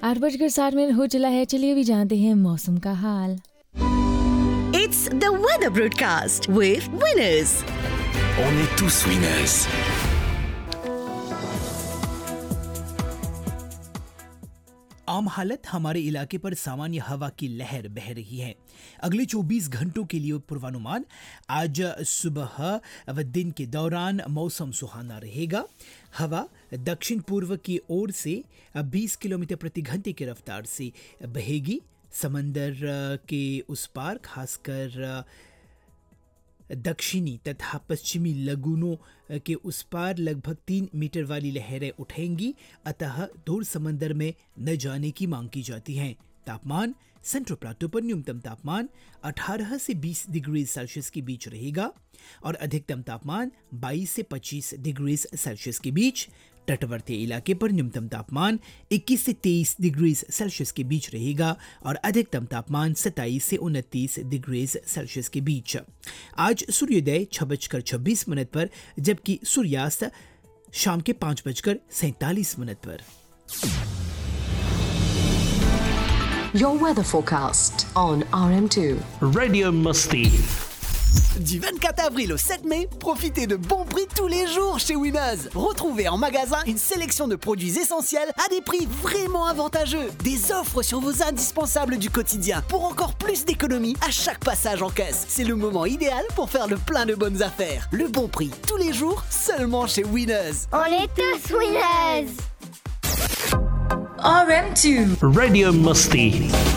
8:07 हो चला है। चलिए अभी जानते हैं मौसम का हाल। It's the weather broadcast with Winners. On est tous winners. आम हालत हमारे इलाके पर सामान्य हवा की लहर बह रही है। अगले 24 घंटों के लिए पूर्वानुमान। आज सुबह व दिन के दौरान मौसम सुहाना रहेगा। हवा दक्षिण पूर्व की ओर से 20 किलोमीटर प्रति घंटे की रफ्तार से बहेगी। समंदर के उस पार खासकर दक्षिणी तथा पश्चिमी लगूनों के उस पार लगभग 3 मीटर वाली लहरें उठेंगी, अतः दूर समंदर में न जाने की मांग की जाती है। तापमान सेंट्रल प्लाटो पर न्यूनतम तापमान 18 से 20 डिग्री सेल्सियस के बीच रहेगा और अधिकतम तापमान 22 से 25 डिग्री सेल्सियस के बीच। तटवर्ती इलाके पर न्यूनतम तापमान 21 से 23 डिग्री सेल्सियस के बीच रहेगा और अधिकतम तापमान 27 से 29 डिग्री सेल्सियस के बीच। आज सूर्योदय 6:26 पर, जबकि सूर्यास्त शाम के 5:47 पर। Your weather forecast on RM2 Radio Musti. Du 24 avril au 7 mai, profitez de bons prix tous les jours chez Winners. Retrouvez en magasin une sélection de produits essentiels à des prix vraiment avantageux. Des offres sur vos indispensables du quotidien pour encore plus d'économies à chaque passage en caisse. C'est le moment idéal pour faire le plein de bonnes affaires. Le bon prix tous les jours seulement chez Winners. On est tous winners! RM2 Radio Musti.